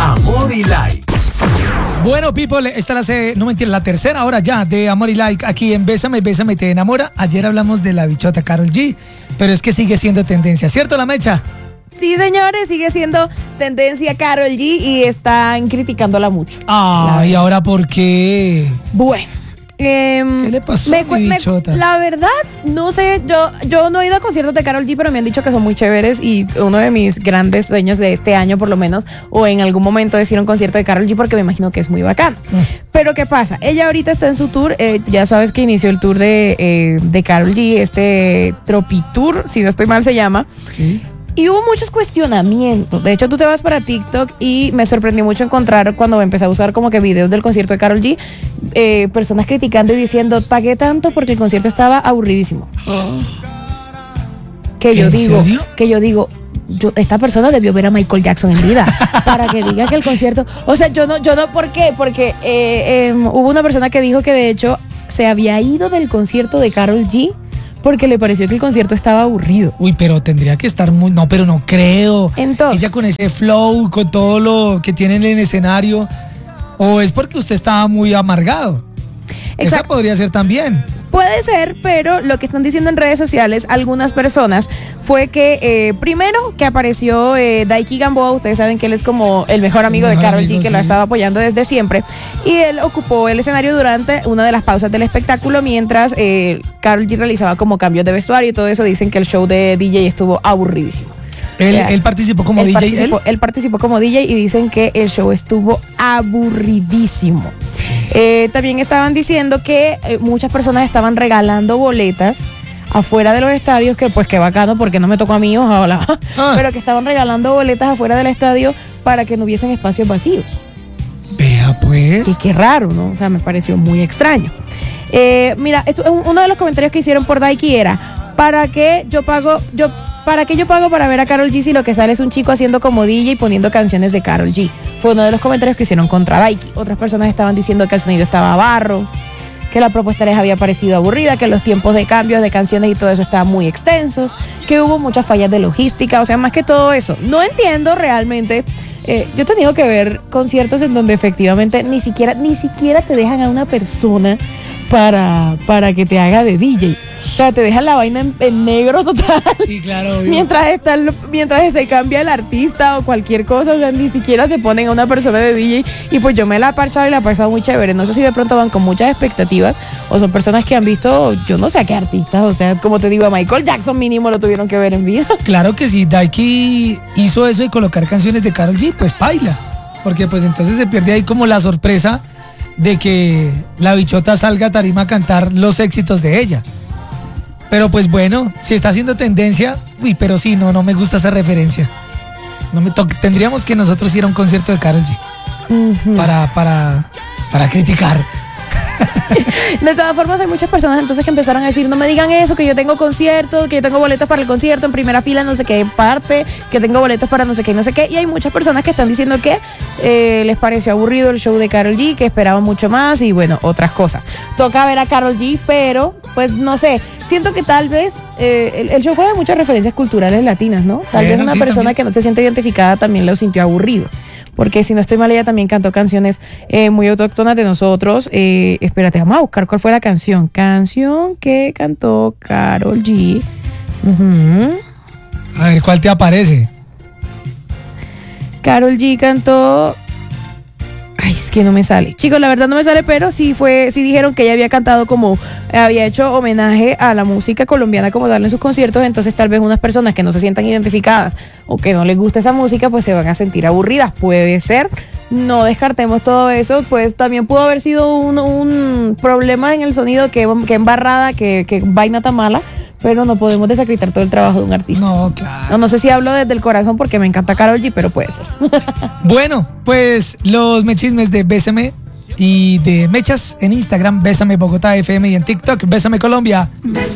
Amor y Like. Bueno, people, esta es la tercera hora ya de Amor y Like aquí en Bésame, Bésame, te enamora. Ayer hablamos de la bichota Karol G, pero es que sigue siendo tendencia, ¿cierto, la Mecha? Sí, señores, sigue siendo tendencia Karol G y están criticándola mucho. ¿Y ahora por qué? Bueno. ¿Qué le pasó a mi bichota? La verdad, no sé, yo no he ido a conciertos de Karol G, pero me han dicho que son muy chéveres y uno de mis grandes sueños de este año, por lo menos, o en algún momento, es ir a un concierto de Karol G porque me imagino que es muy bacano. Pero ¿qué pasa? Ella ahorita está en su tour, ya sabes que inició el tour de Karol G, este Tropitour, si no estoy mal se llama. Sí. Y hubo muchos cuestionamientos. De hecho, tú te vas para TikTok y me sorprendió mucho encontrar cuando empecé a usar como que videos del concierto de Karol G, personas criticando y diciendo, pagué tanto porque el concierto estaba aburridísimo. Que yo digo, esta persona debió ver a Michael Jackson en vida para que diga que el concierto, o sea, yo no, ¿por qué? Porque hubo una persona que dijo que de hecho se había ido del concierto de Karol G porque le pareció que el concierto estaba aburrido. Uy, pero tendría que estar muy... No, pero no creo. Entonces, ella con ese flow, con todo lo que tiene en el escenario. ¿O es porque usted estaba muy amargado? Exacto. Esa podría ser también. Puede ser, pero lo que están diciendo en redes sociales algunas personas fue que primero que apareció Daiki Gamboa. Ustedes saben que él es como el mejor amigo de Karol G, que lo ha estado apoyando desde siempre, y él ocupó el escenario durante una de las pausas del espectáculo mientras Karol G realizaba como cambios de vestuario y todo eso. Dicen que el show de DJ estuvo aburridísimo. Él participó como DJ. Él participó como DJ y dicen que el show estuvo aburridísimo. También estaban diciendo que muchas personas estaban regalando boletas afuera de los estadios, que pues qué bacano porque no me tocó a mí, ojalá, pero que estaban regalando boletas afuera del estadio para que no hubiesen espacios vacíos. Vea pues. Y qué raro, ¿no? O sea, me pareció muy extraño. Mira, uno de los comentarios que hicieron por Daiki era, ¿para qué yo pago para ver a Karol G si lo que sale es un chico haciendo como DJ y poniendo canciones de Karol G? Fue uno de los comentarios que hicieron contra Daiki. Otras personas estaban diciendo que el sonido estaba barro, que la propuesta les había parecido aburrida, que los tiempos de cambios de canciones y todo eso estaban muy extensos, que hubo muchas fallas de logística, o sea, más que todo eso. No entiendo realmente. Yo he tenido que ver conciertos en donde efectivamente ni siquiera te dejan a una persona para que te haga de DJ. O sea, te dejan la vaina en negro total. Sí, claro. Mientras se cambia el artista o cualquier cosa, o sea, ni siquiera te ponen a una persona de DJ. Y pues yo me la he parchado y la he pasado muy chévere. No sé si de pronto van con muchas expectativas o son personas que han visto, yo no sé a qué artistas. O sea, como te digo, a Michael Jackson mínimo lo tuvieron que ver en vida. Claro que si Daiki hizo eso de colocar canciones de Karol G, pues baila. Porque pues entonces se pierde ahí como la sorpresa de que la bichota salga a tarima a cantar los éxitos de ella. Pero pues bueno, si está haciendo tendencia, pero sí, no me gusta esa referencia. Tendríamos que nosotros ir a un concierto de Karol G para criticar. De todas formas, hay muchas personas entonces que empezaron a decir, no me digan eso, que yo tengo concierto, que yo tengo boletos para el concierto en primera fila, no sé qué parte, que tengo boletos para no sé qué, no sé qué. Y hay muchas personas que están diciendo que les pareció aburrido el show de Karol G, que esperaban mucho más y bueno, otras cosas. Toca ver a Karol G, pero pues no sé, siento que tal vez el show fue de muchas referencias culturales latinas, ¿no? Tal vez una persona también que no se siente identificada también lo sintió aburrido. Porque si no estoy mal, ella también cantó canciones muy autóctonas de nosotros. Espérate, vamos a buscar cuál fue la canción. Canción que cantó Karol G. A ver, ¿cuál te aparece? Karol G cantó... Ay, es que no me sale. Chicos, la verdad no me sale, pero sí dijeron que ella había cantado como, había hecho homenaje a la música colombiana como darle en sus conciertos, entonces tal vez unas personas que no se sientan identificadas o que no les gusta esa música, pues se van a sentir aburridas. Puede ser, no descartemos todo eso, pues también pudo haber sido un problema en el sonido, que embarrada, que vaina tan mala. Pero no podemos desacreditar todo el trabajo de un artista. No, claro. No sé si hablo desde el corazón porque me encanta Karol G, pero puede ser. Bueno, pues los mechismes de Bésame y de Mechas en Instagram, Bésame Bogotá FM, y en TikTok, Bésame Colombia.